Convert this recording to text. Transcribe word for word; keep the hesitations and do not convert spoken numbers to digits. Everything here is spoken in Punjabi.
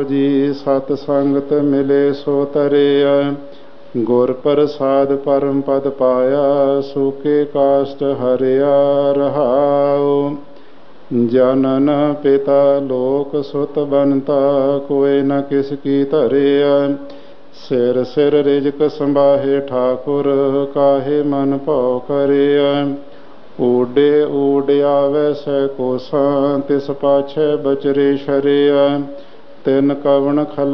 ਜੀ ਸਤ ਸੰਗਤ ਮਿਲੇ ਸੋ ਤਰਿਆ, ਗੁਰ ਪ੍ਰਸਾਦ ਪਰਮ ਪਦ ਪਾਇਆ, ਸੂਕੇ ਕਾਸ਼ਟ ਹਰਿਆ ਰਹਾਉ। ਜਨਨ ਪਿਤਾ ਲੋਕ ਸੁਤ ਬਨਤਾ, ਕੋਇ ਨ ਕਿਸ ਕੀ ਧਰਿਆ। ਸਿਰ ਸਿਰ ਰਿਜਕ ਸੰਭਾਹੇ ਠਾਕੁਰ, ਕਾਹੇ ਮਨ ਭਉ ਕਰਿਆ। ਊਡੇ ਊਡ ਆਵੈ ਸੈ ਕੋਸਾਂ, ਤਿਸ ਪਾਛੈ ਬਚਰੇ ਸ਼ਰਿਆ। ਤਿਨ ਕਵਣ ਖਲਾ